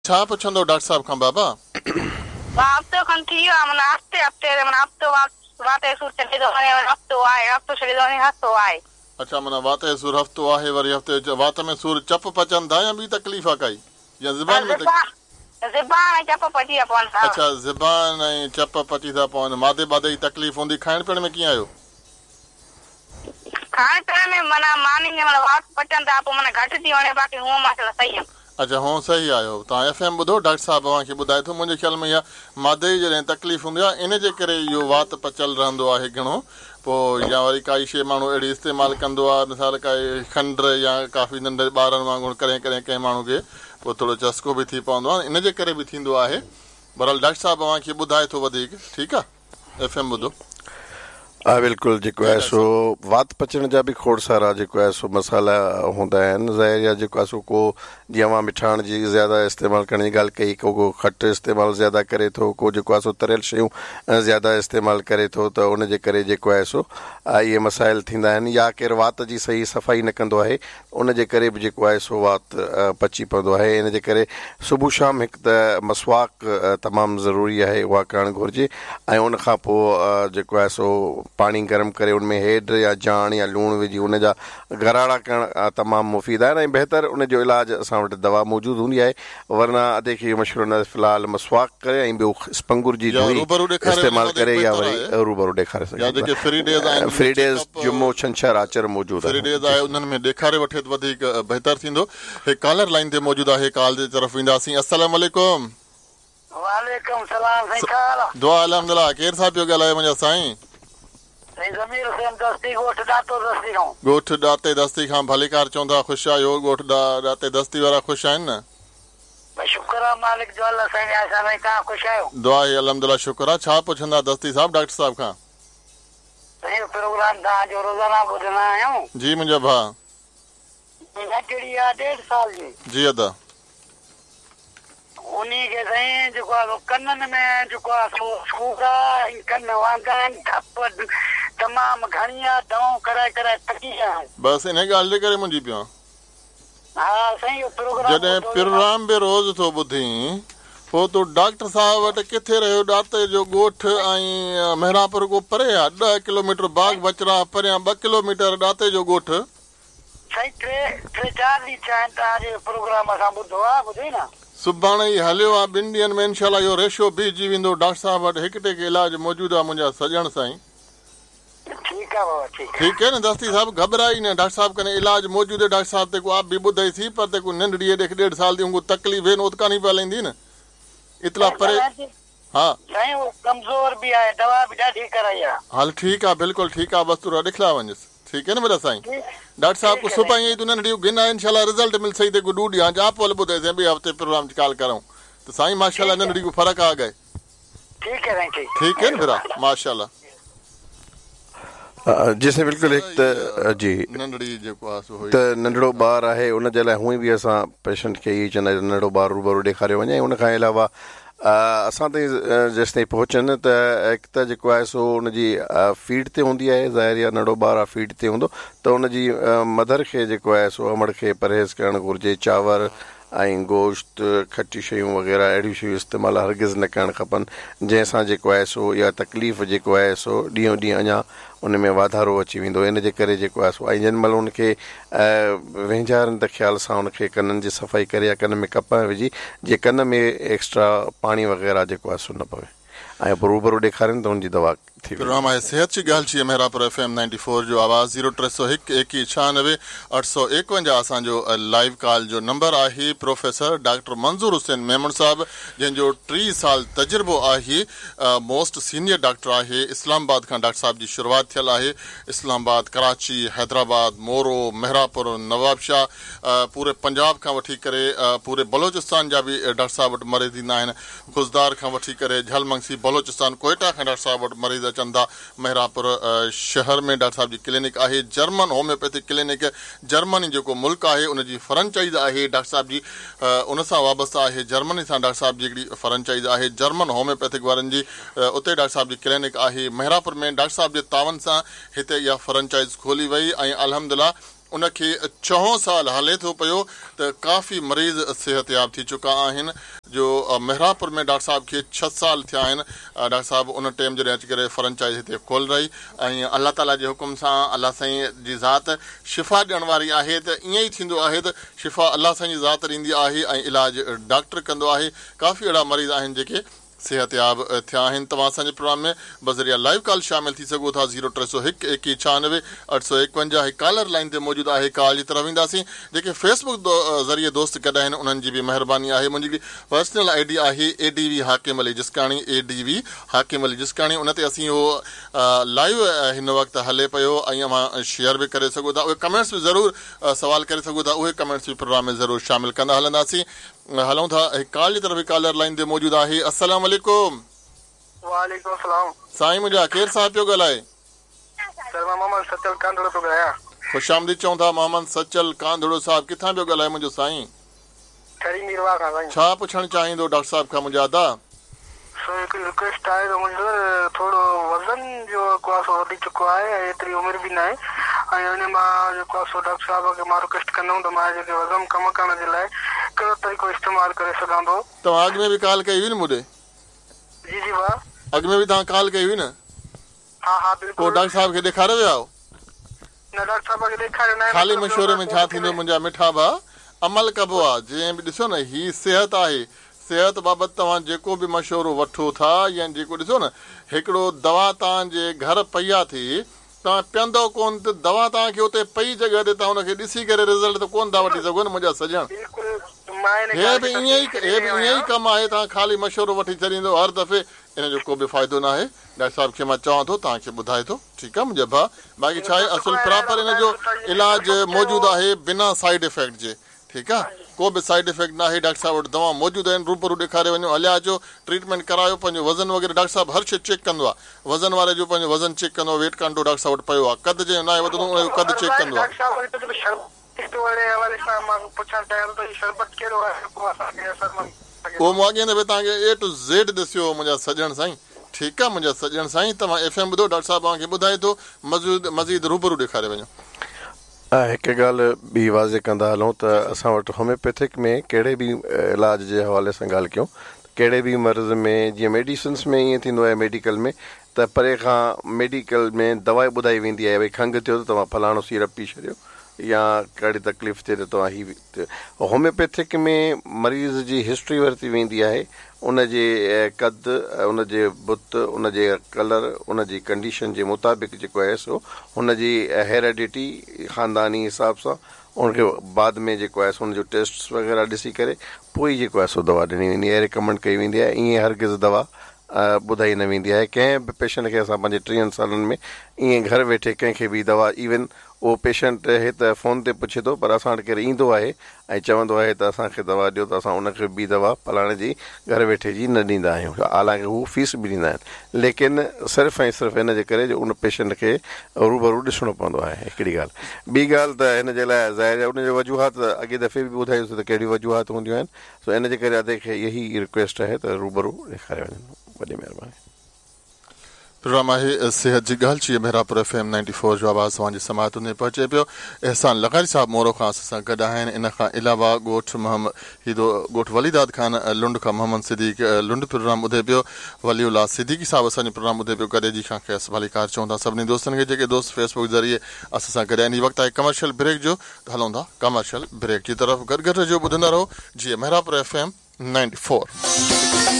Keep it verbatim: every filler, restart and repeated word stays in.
छा पुछंदो डॉक्टर साहब खां बाबा? हफ़्तो खनि थी वियो आहे, माना हफ़्ते हफ़्ते माना हफ़्तो वाते सूर चले थो वञे, हफ़्तो आहे, हफ़्तो छॾे थो वञे, हफ़्तो आहे। अच्छा, माना वाते सूर हफ़्तो आहे, वरी हफ़्ते वात में सूर चप पचनि था या ॿी तकलीफ़ आहे काई, या ज़ुबान में? ज़ुबान ऐं चप पची था पवनि था। अच्छा, ज़ुबान ऐं चप पची था पवनि, मादे बादे जी तकलीफ़ हूंदी। खाइण पीअण में कीअं आहियो? खाइण पीअण में माना मानी माना वात पचनि था, पोइ माना घटि थी वञे, बाक़ी हूअं मां सही आहे। अच्छा, हूअं सही आहियो। तव्हां एफ एम ॿुधो, डॉक्टर साहब तव्हांखे ॿुधाए थो। मुंहिंजे ख़्याल में इहा मादे जी जॾहिं तकलीफ़ हूंदी आहे, इन जे करे इहो वात पचल रहंदो आहे घणो। पोइ या वरी काई शइ माण्हू अहिड़ी इस्तेमालु कंदो आहे, मिसाल काई खंडु या काफ़ी नंढे ॿारनि वांगुरु कॾहिं कॾहिं कंहिं माण्हू खे पोइ थोरो चस्को बि थी पवंदो आहे, इन जे करे बि थींदो आहे। बहरहाल डॉक्टर साहब तव्हांखे ॿुधाए थो वधीक। ठीकु आहे, एफ एम ॿुधो। हा बिल्कुलु, जेको आहे सो वात पचण जा बि खोड़ सारा जेको आहे सो मसाला हूंदा आहिनि। ज़ाहिर आहे जेको आहे सो को जीअं मां मिठाण जी ज़्यादा इस्तेमालु करण जी ॻाल्हि कई, को को खटि इस्तेमालु ज़्यादा करे थो, को जेको आहे सो तरियल शयूं ज़्यादा इस्तेमालु करे थो, त उन जे करे जेको आहे सो इहे मसाइल थींदा आहिनि। या केरु वात जी सही सफ़ाई न कंदो आहे, उन जे करे बि जेको आहे सो वात पची पवंदो आहे। इन जे करे सुबुह शाम हिकु त मसवाक तमामु ज़रूरी आहे, उहा करणु घुरिजे। ऐं उन खां पोइ जेको आहे सो पाणी गरम करे उनमें हेड या जाण या लूणु विझी उन जा गराड़ा करणु तमामु मुफ़ीद आहिनि। ऐं बहितर उन जो इलाजु असां वटि दवा मौजूदु हूंदी आहे, वरना अधे खे मशहूरु न फ़िलहाल मसवाक करे ऐं ॿियो स्पंगुर जी धोई इस्तेमालु करे, या वरी रूबरू ॾेखारे सघे। फ्री डेज़ जुमो छंछरु आचर मौजूदु आहे, उन्हनि में ॾेखारे वठे त वधीक बहितर थींदो। हिकु कॉलर लाइन ते मौजूदु आहे, कॉल जे तरफ़ वेंदासीं। अस्सलाम वालेकुम। वालेकुम सलाम साईं, ख़ैर? दुआ अल्हम्दुलिल्लाह। केरु साहब पियो ॻाल्हाए मुंहिंजा साईं? ज़मीर हुसैन दस्ती, ॻोठ ॾातो दस्ती खां। ॻोठ ॾाते दस्ती खां भलीकार चवंदा, ख़ुशि आहियो? ॻोठ ॾाते दस्ती वारा ख़ुशि आहिनि न? शुक्र आहे मालिक जो, अल्लाह साईं आसा में। तव्हां ख़ुशि आहियो? दुआ आहे अल्हम्दुलिल्लाह, शुक्र आहे। छा पुछंदा दस्ती साहब डॉक्टर साहब खां? साईं प्रोग्राम तव्हांजो रोज़ाना ॿुधंदा आहियूं। जी मुंहिंजा भाउ। नंढड़ी आहे ॾेढ साल जी। जी अदा। उन खे साईं जेको आहे कननि में जेको आहे सो सूर आहे, कन वांदा आहिनि, धप तमामु घणी आहे, दवाऊं कराए कराए थकी विया आहियूं। बसि इन ॻाल्हि जे करे मुंहिंजी पियो। हा साईं, प्रोग्राम जॾहिं प्रोग्राम बि रोज़ थो ॿुधी, पोइ तूं डॉक्टर साहब वटि किथे रहियो? ॾाते जो ॻोठ ऐं मेहरापुर को परे आहे, ॾह किलोमीटर बाग बचरा परियां, ॿ किलोमीटर ॾाते जो ॻोठ। साईं टे टे चारि ॾींहं थिया आहिनि तव्हांजे प्रोग्राम असां ॿुधो आहे, ॿुधो न? सुभाणे ई हलियो आहे, ॿिनि ॾींहंनि में इनशाला इहो रेशो बीहजी वेंदो। डॉक्टर साहब वटि हिकु टेक इलाज मौजूदु आहे मुंहिंजा सॼण साईं। ठीकु आहे बाबा, ठीकु आहे न दस्ती साहब, घबराई न। डॉक्टर साहब कने इलाज मौजूदु है। डॉक्टर साहब ते को आप बि ॿुधाई थी, पर ते को नंढड़ी ॾेख ॾेढ साल जी उनको तकलीफ़ है, ओत कानी पा लेंदी न इतला परे। हाँ साईं, वो कमज़ोर भी आहे, दवा भी ॾाढी कराई आहे। हल ठीकु आहे, बिल्कुलु ठीकु आहे, बसि तूं ॾिखला वञसि। ठीकु है न मेरा साईं? डॉक्टर साहब को सुबह ही तू नंढड़ी गिना इंशाल्लाह रिजल्ट मिल सही ते को डूड यहाँ जा पोल ॿुधाई से ॿिए हफ़्ते प्रोग्राम कॉल करूं तो साईं माशाल्लाह नंढड़ी को फर्क आ गए। ठीक है ठीक ठीक है ना फिर माशाल्लाह। जिसे बिल्कुलु हिकु त जी नंढड़ी जेको आहे सो त नंढड़ो ॿारु आहे, उन जे लाइ हूअं बि असां पेशेंट खे इहे चवंदा आहियूं नंढड़ो ॿारु रूबरू ॾेखारियो वञे। उन खां अलावा असां ताईं जेसि ताईं पहुचनि त हिकु त जेको आहे सो उनजी फीड ते हूंदी आहे, ज़ाहिर आहे नंढड़ो ॿारु आहे फीड ते हूंदो त उनजी मदर खे जेको आहे सो अमड़ खे परहेज़ करणु घुरिजे। चांवर ऐं गोश्त, खटी शयूं वग़ैरह अहिड़ियूं शयूं इस्तेमालु हरगिज़ न करणु खपनि, जंहिंसां जेको आहे सो इहा तकलीफ़ जेको आहे सो ॾींहों ॾींहुं अञा उन में वाधारो अची वेंदो। इन जे करे जेको आहे सो ऐं जंहिं महिल उनखे वेंझारनि त ख़्याल सां उनखे कननि जी सफ़ाई करे या कन में कप विझी, जीअं कन में एक्स्ट्रा पाणी वग़ैरह जेको आहे सो न पवे ऐं रूबरू ॾेखारनि त उनजी दवा थी वेंदी। प्रोग्राम आहे सिहत जी ॻाल्हि जी Mehrabpur F M ninety four जो आवाज़ ज़ीरो टे सौ हिकु एकवीह छहानवे अठ सौ एकवंजाह असांजो लाइव कॉल जो नंबर आहे। प्रोफेसर डॉक्टर मंज़ूर हुसैन मेमन साहब जंहिंजो टीह साल तजुर्बो आहे, मोस्ट सीनियर डॉक्टर आहे। इस्लामाबाद खां डॉक्टर साहब जी शुरूआति थियल आहे। इस्लामाबाद, कराची, हैदराबाद, मोरो, मेहरापुर, नवाबशाह, पूरे पंजाब खां वठी करे पूरे बलोचिस्तान जा बि डॉक्टर साहब वटि मरीज़ ईंदा आहिनि। खुज़दार खां वठी करे झलमंगसी, बलोचिस्तान, कोयटा खां डॉक्टर साहब वटि मरीज़ अचनि था। मेहरापुर शहर में डॉक्टर साहब जी क्लिनिक आहे। जर्मन होम्योपैथिक क्लिनिक, जर्मनी जेको मुल्क आहे उनजी फ्रेंचाइज़ आहे डॉक्टर साहब जी, उन सां वाबस्तु आहे। जर्मनी सां डॉक्टर साहब जी हिकिड़ी फ्रेंचाइज़ आहे जर्मन होम्योपैथिक वारनि जी, उते डॉक्टर साहब जी क्लिनिक आहे। मेहरापुर में डॉक्टर साहब जे तावन सां हिते इहा फ्रेंचाइज़ खोली वई ऐं अल्हम्दुलिल्लाह उनखे चोहों साल हले थो पियो त काफ़ी मरीज़ सिहतयाब थी चुका आहिनि जो मेहरापुर में डॉक्टर साहब खे छह साल थिया आहिनि डॉक्टर साहब उन टाइम जॾहिं अची करे फ्रेंचाइज़ हिते खोल रही ऐं अलाह ताला जे हुकुम सां अलाह साईं जी ज़ात शिफ़ा ॾियण वारी आहे त ईअं ई थींदो आहे त शिफ़ा अलाह साईं जी ज़ात ॾींदी आहे ऐं इलाज डॉक्टर कंदो आहे काफ़ी अहिड़ा मरीज़ आहिनि जेके सिहतयाब थिया आहिनि तव्हां असांजे प्रोग्राम में बज़रिया लाइव कॉल शामिल थी सघो था ज़ीरो टे सौ हिकु एकवीह छहानवे अठ सौ एकवंजाह हिकु कॉलर लाइन ते मौजूदु आहे कॉल जी तरफ़ ईंदासीं जेके फेसबुक ज़रिए दोस्त कढिया आहिनि उन्हनि जी बि महिरबानी आहे मुंहिंजी पर्सनल आई डी आहे ए डी वी हाकिम अली जिसकाणी ए डी वी हाकिम अली जिसकाणी उन ते असीं उहो लाइव हिन वक़्तु हले पियो ऐं अव्हां शेयर बि करे सघो था उहे कमेंट्स बि ज़रूरु सवाल करे सघो था उहे कमेंट्स बि प्रोग्राम में ज़रूरु शामिल कंदा हलंदासीं हलूं था कॉल जी तरफ़ कॉलर लाइन ते मौजूदु आहे अस्सलाम वालेकुम वालेकुम सलाम साईं मुंहिंजा केरु साहिब पियो ॻाल्हाए सर मां मोहम्मद सचल कांधड़ो पियो ॻाल्हायां ख़ुशि आमदीद चऊं था मोहम्मद सचल कांधड़ो साहिब किथां पियो ॻाल्हाए मुंहिंजो साईं ठरी मीरवा खां साईं छा पुछणु चाहींदो डॉक्टर साहिब खां मुंहिंजा अदा सो हिकु रिक्वेस्ट आहे त मुंहिंजो थोरो वज़न जो जेको आहे सो वधी चुको आहे ऐं एतिरी उमिरि बि न आहे ऐं हुन मां जेको आहे सो डॉक्टर साहिब खे मां रिक्वेस्ट कंदुमि त मां जेके वज़न कमु करण जे लाइ कहिड़ो तरीक़ो इस्तेमालु करे सघां थो तव्हां अॻु में बि कॉल कई हुई न मूंखे जी जी वाह अॻु में बि तव्हां कॉल कई हुई न हा हा बिल्कुलु पोइ डॉक्टर साहिब खे ॾेखारे विया आहियो न डॉक्टर साहिब खे ॾेखारियो न ख़ाली मशवरे में छा थींदो मुंहिंजा मिठा भाउ अमल कबो आहे जीअं बि ॾिसो न ही सिहत आहे सिहत बाबति तव्हां जेको बि मशवरो वठो था या जेको ॾिसो न हिकिड़ो दवा तव्हांजे घर पई आहे थी तव्हां पीअंदव कोन त दवा तव्हांखे उते पई जॻह ते तव्हां हुनखे ॾिसी करे रिज़ल्ट त कोन था वठी सघो न मुंहिंजा सॼण हे बि ईअं ई हे बि ईअं ई कमु आहे तव्हां ख़ाली मशवरो वठी छॾींदो हर दफ़े इन जो को बि फ़ाइदो न आहे डॉक्टर साहिब खे मां चवां थो तव्हांखे ॿुधाए थो ठीकु आहे मुंहिंजा भाउ बाक़ी छा आहे असुल प्रॉपर इन जो इलाजु मौजूदु आहे बिना साइड इफेक्ट जे ठीकु आहे को बि साइड इफेक्ट न आहे डॉक्टर साहिब वटि दवा मौजूदु आहिनि रूबरू ॾेखारे वञो हलिया अचो ट्रीटमेंट करायो पंहिंजो वज़न वग़ैरह डॉक्टर साहिब हर शइ चेक कंदो आहे वज़न वारे जो पंहिंजो वज़न चेक कंदो आहे वेट कांटो डॉक्टर साहिब वटि पियो आहे कद जे न आहे वधंदो उनजो कद चेक कंदो आहे पोइ मां अॻे दफ़े तव्हांखे ए टू ज़ेड ॾिसियो मुंहिंजा सॼण साईं ठीकु आहे मुंहिंजा सॼण साईं तव्हां एफ एम ॿुधो डॉक्टर साहिब तव्हांखे ॿुधाए थो मज़ीद मज़ीद रूबरू ॾेखारे वञो हिकु ॻाल्हि ॿी वाज़े कंदा हलूं त असां वटि होम्योपैथिक में कहिड़े बि इलाज जे हवाले सां ॻाल्हि कयूं कहिड़े बि मर्ज़ में जीअं मेडिसिन्स में ईअं थींदो आहे मेडिकल में त परे खां मेडिकल में दवा ॿुधाई वेंदी आहे भई खंघि थियो त तव्हां फलाणो सीरप पी छॾियो या कहिड़ी तकलीफ़ थिए त तव्हां ही होम्योपैथिक में मरीज़ जी हिस्ट्री वरिती वेंदी आहे उनजे कद उनजे बुत उनजे कलर उनजी कंडीशन जे मुताबिक़ जेको आहे सो हुनजी हेरेडिटी ख़ानदानी हिसाब सां उनखे बाद में जेको आहे सो उनजो टेस्ट वग़ैरह ॾिसी करे पोइ जेको आहे सो दवा ॾिनी वेंदी आहे रिकमेंड कई वेंदी आहे ईअं हरगिज़ दवा ॿुधाई न वेंदी आहे कंहिं बि पेशेंट खे असां पंहिंजे टीहनि सालनि में ईअं घर वेठे कंहिंखे बि दवा इवन उहो पेशेंट हे त फ़ोन ते पुछे थो पर असां वटि केरु ईंदो आहे ऐं चवंदो आहे त असांखे दवा ॾियो त असां उनखे ॿी दवा फलाणे जी घर वेठे जी न ॾींदा आहियूं हालांकि हू फीस बि ॾींदा आहिनि लेकिन सिर्फ़ु ऐं सिर्फ़ु हिन जे करे जो उन पेशेंट खे रूबरू ॾिसणो पवंदो आहे हिकिड़ी ॻाल्हि ॿी ॻाल्हि त हिन जे लाइ ज़ाहिर उनजो वजूहात अॻे दफ़े बि ॿुधायोसीं त कहिड़ी वजूहात हूंदियूं आहिनि सो इन जे करे अदे खे इहा ई रिक्वेस्ट आहे त रूबरू ॾेखारे वञनि वॾी महिरबानी प्रोग्राम आहे सिहत जी ॻाल्हि जी Mehrabpur F M ninety four जो आवाज़ तव्हांजी समात में पहुचे पियो एहसान लगारी साहिब मोरो खां असां गॾु आहिनि इन खां अलावा ॻोठ मोहम्मद हीदो ॻोठ वलीदाद ख़ान लुंड खां मोहम्मद सिद्दीक लुंड प्रोग्राम ॿुधे पियो वलीउल्लाह सिद्दीकी साहिब असांजो प्रोग्राम ॿुधे पियो कॾहिं जी खां खेसि भलीकार चऊं था सभिनी दोस्तनि खे जेके दोस्त फेसबुक ज़रिए असां सां गॾु आहिनि हीउ वक़्तु आहे कमर्शियल ब्रेक जो हलूं था कमर्शियल ब्रेक जी तरफ़ गॾु गॾु जो ॿुधंदा रहो जीअं Mehrabpur F M ninety four